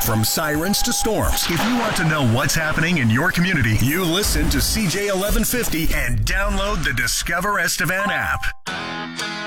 From sirens to storms, if you want to know what's happening in your community, you listen to CJ 1150 and download the Discover Estevan app.